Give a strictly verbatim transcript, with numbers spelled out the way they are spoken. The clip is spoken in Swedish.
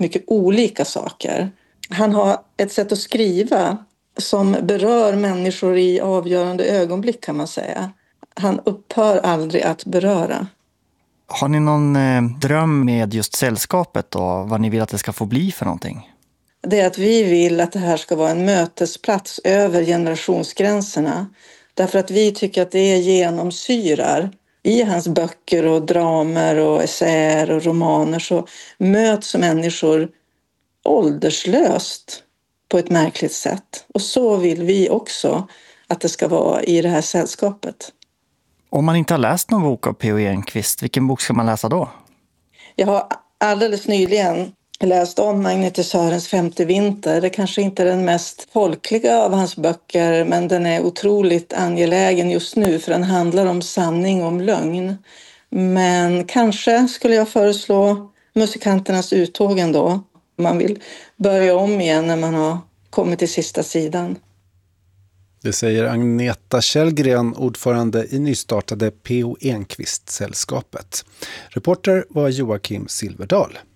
mycket olika saker. Han har ett sätt att skriva som berör människor i avgörande ögonblick, kan man säga. Han upphör aldrig att beröra. Har ni någon eh, dröm med just sällskapet och vad ni vill att det ska få bli för någonting? Det är att vi vill att det här ska vara en mötesplats över generationsgränserna. Därför att vi tycker att det genomsyrar. I hans böcker och dramer och essäer och romaner så möts människor ålderslöst på ett märkligt sätt. Och så vill vi också att det ska vara i det här sällskapet. Om man inte har läst någon bok av P O Enquist, vilken bok ska man läsa då? Jag har alldeles nyligen läst om Magnete Sörens Femte vinter. Det kanske inte är den mest folkliga av hans böcker, men den är otroligt angelägen just nu för den handlar om sanning och om lögn. Men kanske skulle jag föreslå Musikanternas uttåg ändå. Man vill börja om igen när man har kommit till sista sidan. Det säger Agneta Källgren, ordförande i nystartade P O Enquist-sällskapet. Reporter var Joakim Silverdal.